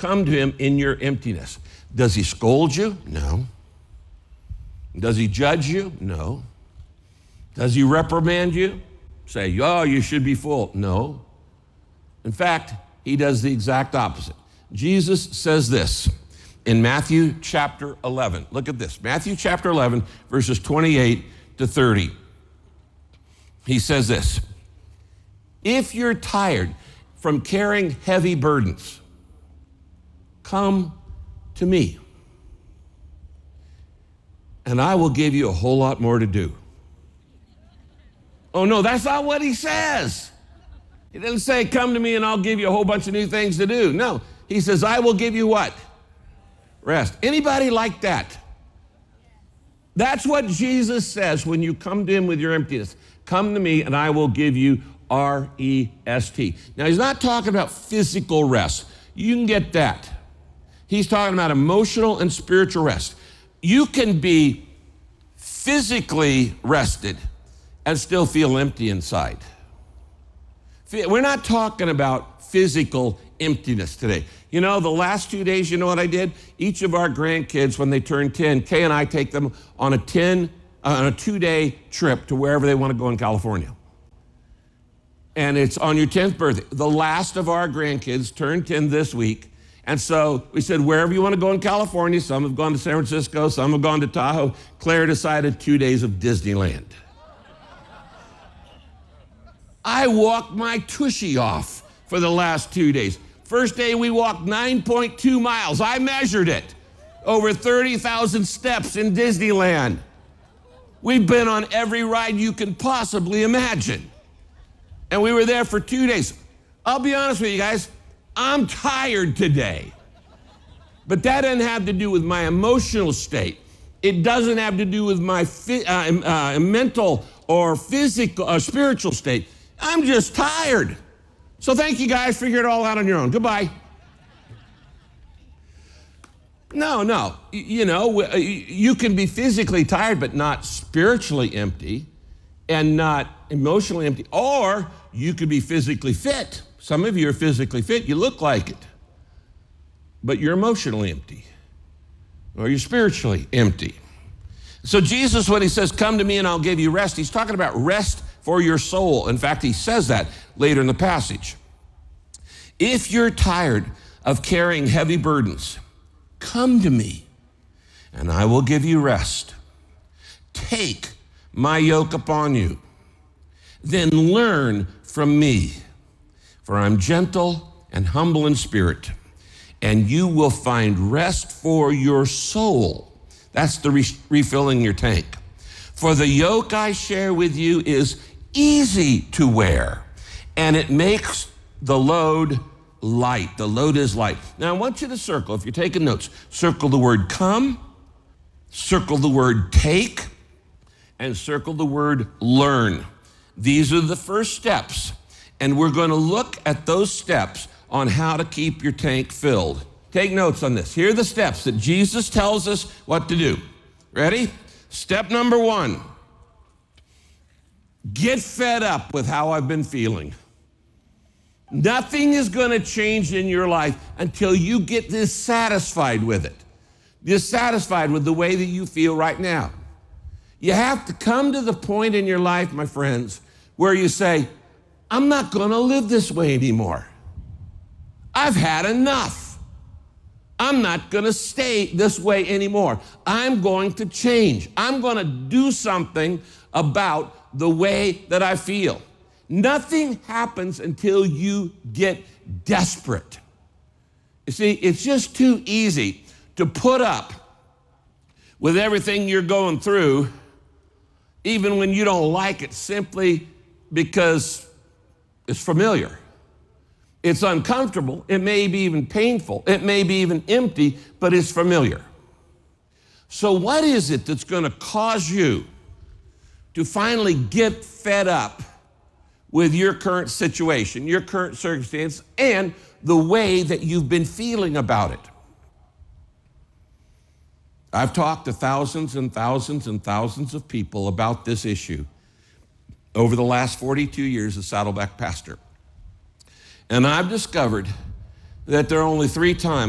come to him in your emptiness. Does he scold you? No. Does he judge you? No. Does he reprimand you? Say, oh, you should be full. No. In fact, he does the exact opposite. Jesus says this in Matthew chapter 11. Look at this. Matthew chapter 11, verses 28 to 30. He says this: if you're tired from carrying heavy burdens, come to me, and I will give you a whole lot more to do. Oh, no, that's not what he says. He doesn't say, come to me and I'll give you a whole bunch of new things to do. No, he says, I will give you what? Rest. Anybody like that? That's what Jesus says when you come to him with your emptiness. Come to me and I will give you R-E-S-T. Now, he's not talking about physical rest. You can get that. He's talking about emotional and spiritual rest. You can be physically rested and still feel empty inside. We're not talking about physical emptiness today. You know, the last 2 days, you know what I did? Each of our grandkids, when they turn 10, Kay and I take them on a 2-day trip to wherever they want to go in California. And it's on your 10th birthday. The last of our grandkids turned 10 this week. And so we said, wherever you want to go in California, some have gone to San Francisco, some have gone to Tahoe. Claire decided 2 days of Disneyland. I walked my tushy off for the last 2 days. First day we walked 9.2 miles. I measured it. Over 30,000 steps in Disneyland. We've been on every ride you can possibly imagine. And we were there for 2 days. I'll be honest with you guys, I'm tired today. But that doesn't have to do with my emotional state. It doesn't have to do with my mental or physical or spiritual state. I'm just tired. So thank you guys. Figure it all out on your own. Goodbye. No. You know, you can be physically tired but not spiritually empty and not emotionally empty. Or you could be physically fit. Some of you are physically fit. You look like it. But you're emotionally empty. Or you're spiritually empty. So Jesus, when he says, come to me and I'll give you rest, he's talking about rest for your soul. In fact, he says that later in the passage. If you're tired of carrying heavy burdens, come to me and I will give you rest. Take my yoke upon you. Then learn from me, for I'm gentle and humble in spirit, and you will find rest for your soul. That's the refilling your tank. For the yoke I share with you is easy to wear, and it makes the load light. The load is light. Now I want you to circle, if you're taking notes, circle the word come, circle the word take, and circle the word learn. These are the first steps, and we're going to look at those steps on how to keep your tank filled. Take notes on this. Here are the steps that Jesus tells us what to do. Ready? Step number 1. Get fed up with how I've been feeling. Nothing is going to change in your life until you get dissatisfied with it. Dissatisfied with the way that you feel right now. You have to come to the point in your life, my friends, where you say, I'm not going to live this way anymore. I've had enough. I'm not going to stay this way anymore. I'm going to change. I'm going to do something about the way that I feel. Nothing happens until you get desperate. You see, it's just too easy to put up with everything you're going through, even when you don't like it, simply because it's familiar. It's uncomfortable. It may be even painful. It may be even empty, but it's familiar. So what is it that's going to cause you to finally get fed up with your current situation, your current circumstance, and the way that you've been feeling about it? I've talked to thousands and thousands and thousands of people about this issue over the last 42 years as Saddleback pastor. And I've discovered that there are only 3 times